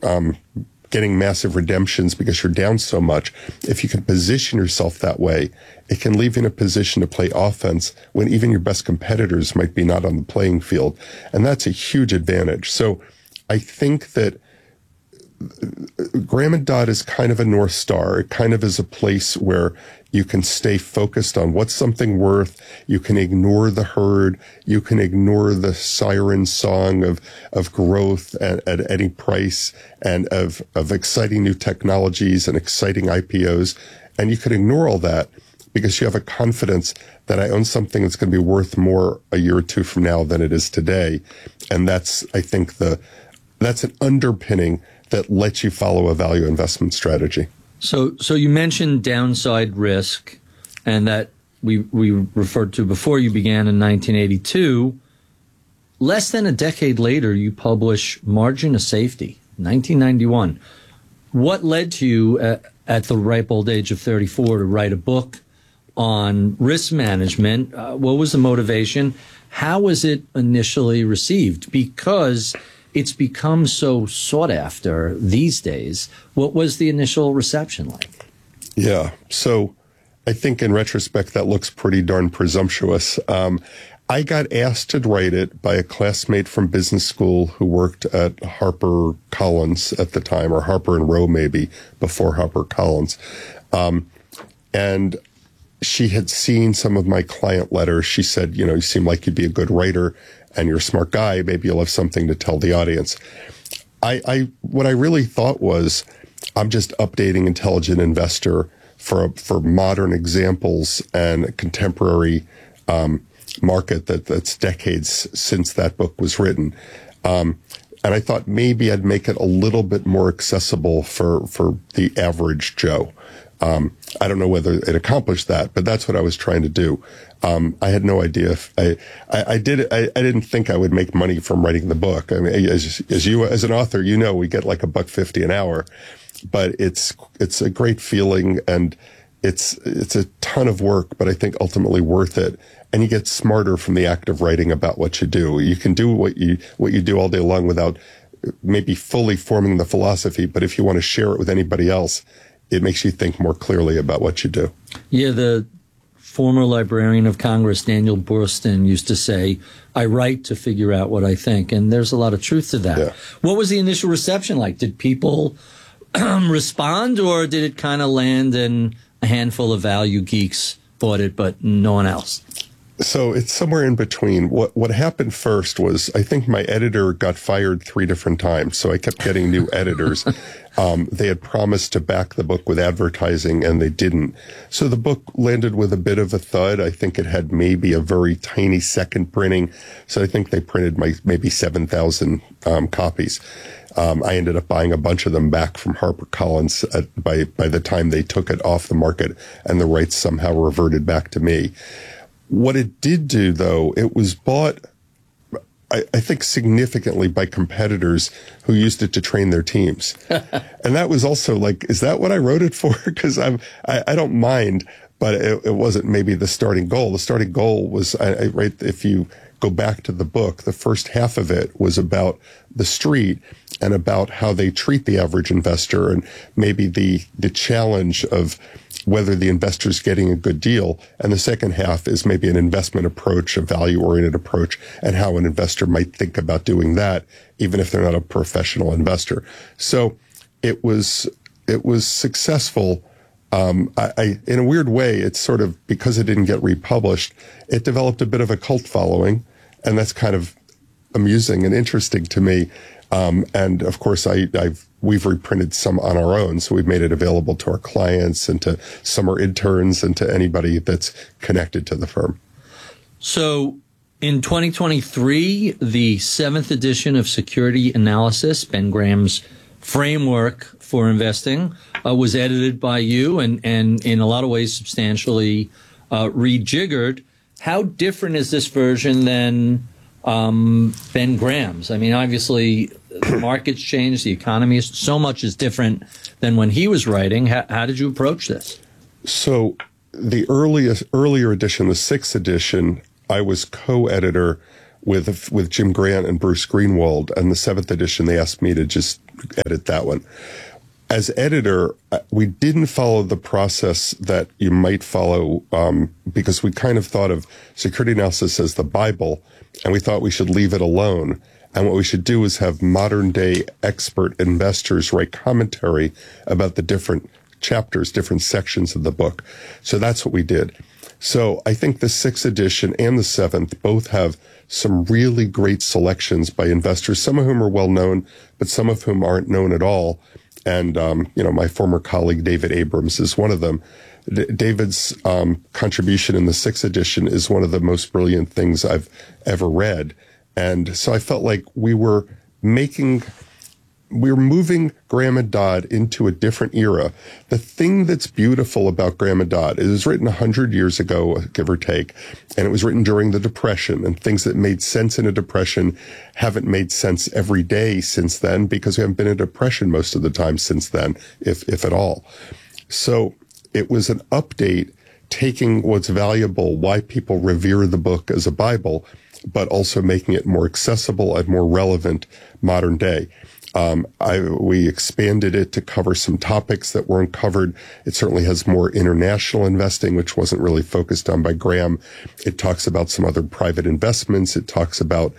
getting massive redemptions because you're down so much. If you can position yourself that way, it can leave you in a position to play offense when even your best competitors might be not on the playing field. And that's a huge advantage. So I think that Graham and Dodd is kind of a North Star. It kind of is a place where you can stay focused on what's something worth. You can ignore the herd. You can ignore the siren song of growth at any price and of exciting new technologies and exciting IPOs. And you can ignore all that because you have a confidence that I own something that's going to be worth more a year or two from now than it is today. And that's, I think, that's an underpinning that lets you follow a value investment strategy. So you mentioned downside risk, and that we referred to before you began in 1982. Less than a decade later, you publish Margin of Safety, 1991. What led to you at the ripe old age of 34 to write a book on risk management? What was the motivation? How was it initially received? Because it's become so sought after these days. What was the initial reception like? Yeah. So I think in retrospect, that looks pretty darn presumptuous. I got asked to write it by a classmate from business school who worked at HarperCollins at the time, or Harper and Row maybe, before HarperCollins. And she had seen some of my client letters. She said, you seem like you'd be a good writer and you're a smart guy. Maybe you'll have something to tell the audience. What I really thought was, I'm just updating Intelligent Investor for modern examples and a contemporary market that's decades since that book was written. And I thought maybe I'd make it a little bit more accessible for the average Joe. I don't know whether it accomplished that, but that's what I was trying to do. I had no idea if I didn't think I would make money from writing the book. I mean, as an author, we get like $1.50 an hour, but it's a great feeling and it's a ton of work, but I think ultimately worth it. And you get smarter from the act of writing about what you do. You can do what you do all day long without maybe fully forming the philosophy, but if you want to share it with anybody else, it makes you think more clearly about what you do. Yeah, the former Librarian of Congress, Daniel Boorstin, used to say, I write to figure out what I think. And there's a lot of truth to that. Yeah. What was the initial reception like? Did people respond, or did it kind of land and a handful of value geeks bought it, but no one else? So it's somewhere in between. What happened first was, I think my editor got fired 3 different times, so I kept getting new editors. They had promised to back the book with advertising, and they didn't. So the book landed with a bit of a thud. I think it had maybe a very tiny second printing, so I think they printed maybe 7,000 copies. I ended up buying a bunch of them back from HarperCollins by the time they took it off the market, and the rights somehow reverted back to me. What it did do, though, it was bought, I think, significantly by competitors who used it to train their teams. And that was also like, is that what I wrote it for? Because I don't mind, but it wasn't maybe the starting goal. The starting goal was, if you go back to the book, the first half of it was about the street and about how they treat the average investor, and maybe the challenge of whether the investor's getting a good deal. And the second half is maybe an investment approach, a value-oriented approach, and how an investor might think about doing that, even if they're not a professional investor. So it was successful. In a weird way, it's sort of, because it didn't get republished, it developed a bit of a cult following, and that's kind of amusing and interesting to me. And of course, we've reprinted some on our own, so we've made it available to our clients and to summer interns and to anybody that's connected to the firm. So in 2023, the 7th edition of Security Analysis, Ben Graham's framework for investing, was edited by you and in a lot of ways substantially rejiggered. How different is this version than Ben Graham's? I mean, obviously, the market's changed, the economy is so much is different than when he was writing. How did you approach this? So the earlier edition, the 6th edition, I was co-editor with Jim Grant and Bruce Greenwald, and the 7th edition, they asked me to just edit that one. As editor, we didn't follow the process that you might follow because we kind of thought of security analysis as the Bible, and we thought we should leave it alone. And what we should do is have modern day expert investors write commentary about the different chapters, different sections of the book. So that's what we did. So I think the 6th edition and the 7th both have some really great selections by investors, some of whom are well known, but some of whom aren't known at all. And, my former colleague, David Abrams, is one of them. David's contribution in the 6th edition is one of the most brilliant things I've ever read. And so I felt like we were moving Graham and Dodd into a different era. The thing that's beautiful about Graham and Dodd is it was written 100 years ago, give or take, and it was written during the Depression, and things that made sense in a Depression haven't made sense every day since then because we haven't been in a Depression most of the time since then, if at all. So it was an update taking what's valuable, why people revere the book as a Bible, but also making it more accessible and more relevant modern day. We expanded it to cover some topics that weren't covered. It certainly has more international investing, which wasn't really focused on by Graham. It talks about some other private investments. It talks about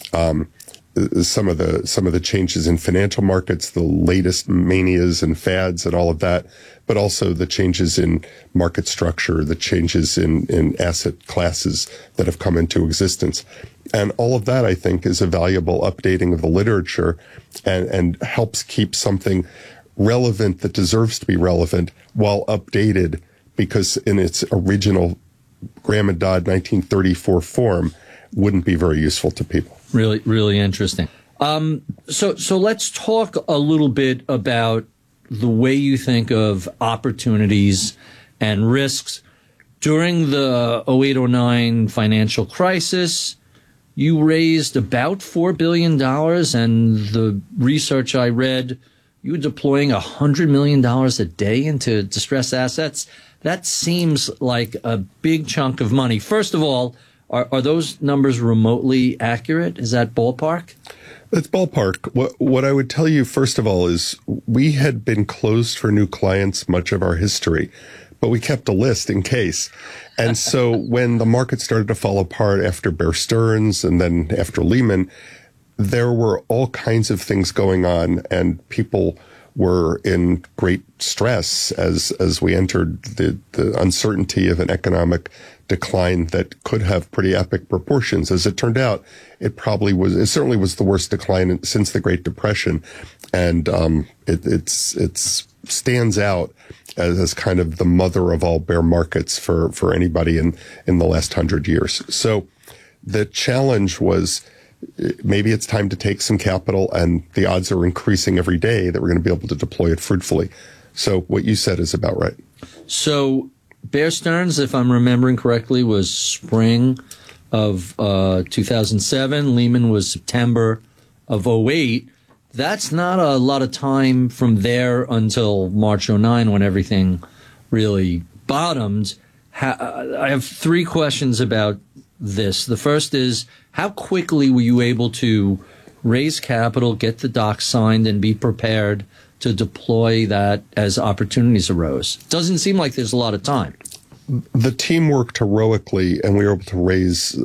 some of the changes in financial markets, the latest manias and fads and all of that, but also the changes in market structure, the changes in asset classes that have come into existence. And all of that, I think, is a valuable updating of the literature and helps keep something relevant that deserves to be relevant while updated, because in its original Graham and Dodd 1934 form wouldn't be very useful to people. Really, really interesting. So let's talk a little bit about the way you think of opportunities and risks. During the 08-09 financial crisis, you raised about $4 billion, and the research I read, you were deploying $100 million a day into distressed assets. That seems like a big chunk of money. First of all, are those numbers remotely accurate? Is that ballpark? It's ballpark. What I would tell you, first of all, is we had been closed for new clients much of our history, but we kept a list in case. And so when the market started to fall apart after Bear Stearns and then after Lehman, there were all kinds of things going on, and people were in great stress as we entered the uncertainty of an economic decline that could have pretty epic proportions. As it turned out, it certainly was the worst decline since the Great Depression. And it stands out as kind of the mother of all bear markets for anybody in the last 100 years. So the challenge was, maybe it's time to take some capital, and the odds are increasing every day that we're going to be able to deploy it fruitfully. So what you said is about right. So Bear Stearns, if I'm remembering correctly, was spring of 2007. Lehman was September of 08. That's not a lot of time from there until March 09 when everything really bottomed. I have three questions about this. The first is, how quickly were you able to raise capital, get the docs signed, and be prepared to deploy that as opportunities arose? Doesn't seem like there's a lot of time. The team worked heroically, and we were able to raise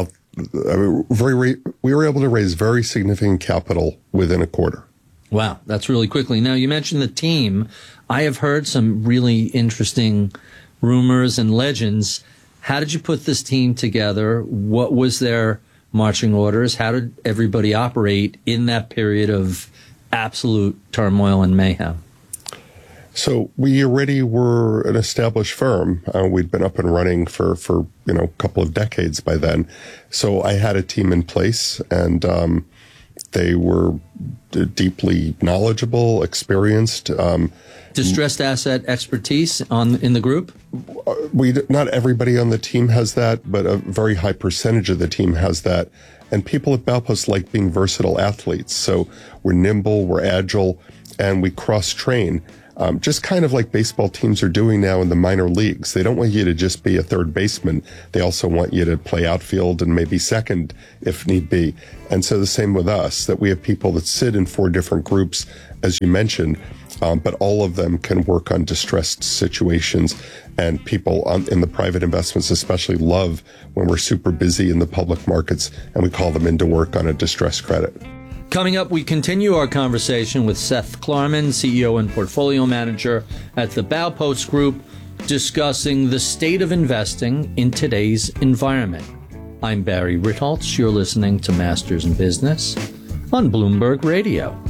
we were able to raise very significant capital within a quarter. Wow, that's really quickly. Now, you mentioned the team. I have heard some really interesting rumors and legends. How did you put this team together? What was their marching orders? How did everybody operate in that period of absolute turmoil and mayhem? So we already were an established firm. We'd been up and running for a couple of decades by then. So I had a team in place, and they were deeply knowledgeable, experienced. Distressed asset expertise in the group? Not everybody on the team has that, but a very high percentage of the team has that. And people at Baupost like being versatile athletes. So we're nimble, we're agile, and we cross-train. just kind of like baseball teams are doing now in the minor leagues. They don't want you to just be a third baseman. They also want you to play outfield and maybe second if need be. And so the same with us, that we have people that sit in 4 different groups, as you mentioned, but all of them can work on distressed situations. And people in the private investments especially love when we're super busy in the public markets and we call them in to work on a distressed credit. Coming up, we continue our conversation with Seth Klarman, CEO and Portfolio Manager at the Baupost Group, discussing the state of investing in today's environment. I'm Barry Ritholtz. You're listening to Masters in Business on Bloomberg Radio.